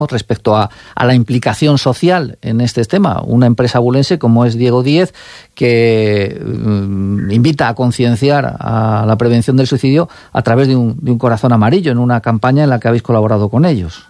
respecto a la implicación social en este tema. Una empresa abulense como es Diego Díez, que invita a concienciar a la prevención del suicidio a través de un corazón amarillo, en una campaña en la que habéis colaborado con ellos.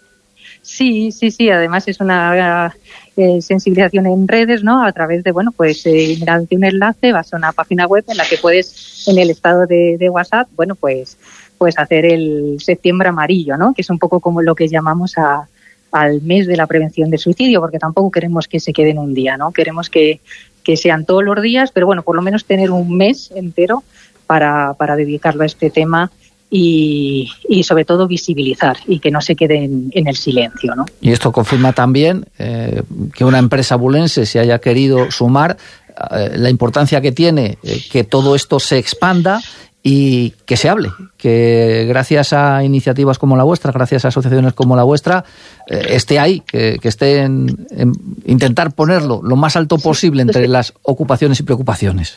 Sí. Además es una sensibilización en redes, ¿no? A través de, mediante un enlace, vas a una página web en la que puedes, en el estado de WhatsApp, pues hacer el septiembre amarillo, ¿no? Que es un poco como lo que llamamos al mes de la prevención del suicidio, porque tampoco queremos que se quede en un día, ¿no? Queremos que sean todos los días, pero por lo menos tener un mes entero para dedicarlo a este tema y sobre todo visibilizar y que no se quede en el silencio, ¿no? Y esto confirma también que una empresa abulense se haya querido sumar, la importancia que tiene que todo esto se expanda y que se hable, que gracias a iniciativas como la vuestra, gracias a asociaciones como la vuestra, esté ahí, que esté en intentar ponerlo lo más alto posible entre las ocupaciones y preocupaciones.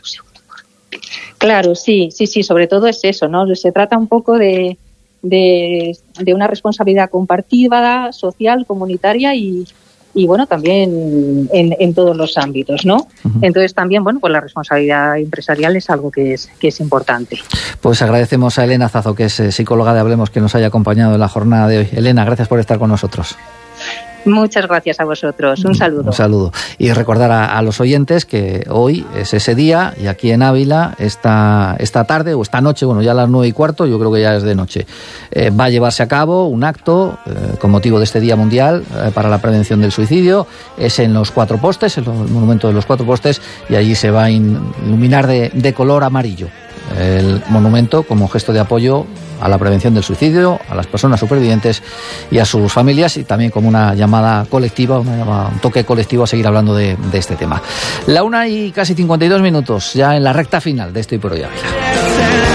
Claro, sí, sobre todo es eso, ¿no? Se trata un poco de una responsabilidad compartida, social, comunitaria y también en todos los ámbitos, ¿no? Uh-huh. Entonces también, la responsabilidad empresarial es algo que es importante. Pues agradecemos a Elena Zazo, que es psicóloga de Hablemos, que nos haya acompañado en la jornada de hoy. Elena, gracias por estar con nosotros. Muchas gracias a vosotros. Un saludo. Un saludo. Y recordar a los oyentes que hoy es ese día y aquí en Ávila, esta tarde o esta noche, ya a las 9:15, yo creo que ya es de noche, va a llevarse a cabo un acto con motivo de este Día Mundial para la Prevención del Suicidio. Es en los Cuatro Postes, en el monumento de los Cuatro Postes, y allí se va a iluminar de color amarillo el monumento como gesto de apoyo a la prevención del suicidio, a las personas supervivientes y a sus familias, y también como una llamada colectiva, un toque colectivo a seguir hablando de este tema. 1:52, ya en la recta final de Estoy por Hoy Ávila.